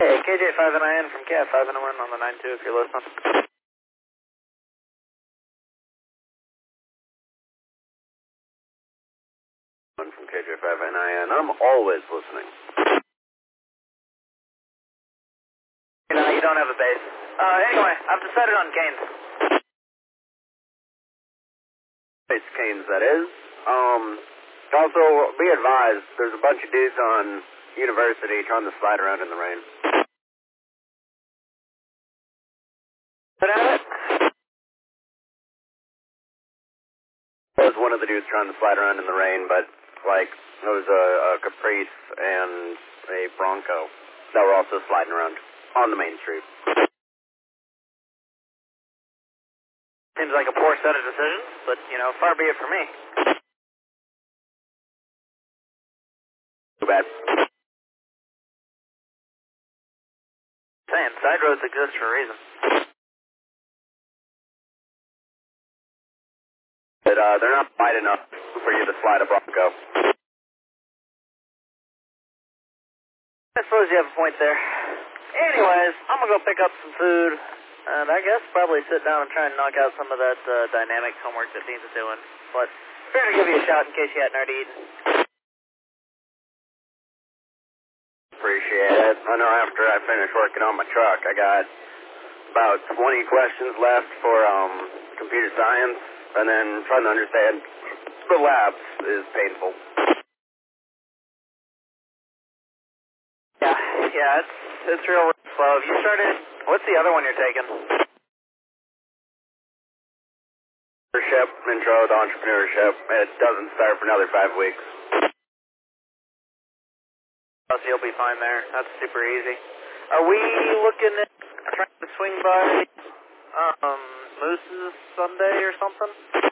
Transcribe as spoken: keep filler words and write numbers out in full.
Hey, K J five N I N from K F five N O N on the nine two if you're listening. From K J five N I N. I'm always listening. You know, you don't have a base. Uh, anyway, I've decided on Canes. Base Canes, that is. Um, also, be advised, there's a bunch of dudes on University trying to slide around in the rain. Put at it? There's one of the dudes trying to slide around in the rain, but, like, there was a, a Caprice and a Bronco that were also sliding around on the main street. Seems like a poor set of decisions, but, you know, far be it for me. Too bad. Saying, side roads exist for a reason. But, uh, they're not wide enough for you to slide a Bronco. I suppose you have a point there. Anyways, I'm gonna go pick up some food, and I guess probably sit down and try and knock out some of that uh, dynamics homework that Dean's doing. But figured to give you a shout in case you hadn't already eaten. Appreciate it. I know after I finish working on my truck, I got about twenty questions left for um computer science, and then trying to understand the labs is painful. Yeah, yeah, it's it's real slow. Have you started? What's the other one you're taking? Entrepreneurship, intro to entrepreneurship. It doesn't start for another five weeks. Oh, so you'll be fine there. That's super easy. Are we looking at trying to swing by um Moose's Sunday or something?